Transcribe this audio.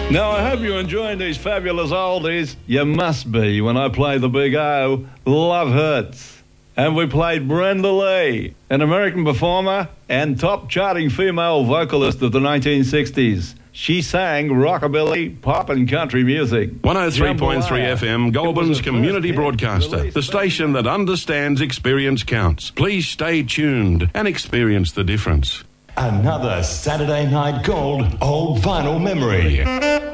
Now, I hope you're enjoying these fabulous oldies. You must be when I play the big O, Love Hurts. And we played Brenda Lee, an American performer and top charting female vocalist of the 1960s. She sang rockabilly, pop and country music. 103.3 FM, Goulburn's community broadcaster, the station that understands experience counts. Please stay tuned and experience the difference. Another Saturday Night Gold old vinyl memory.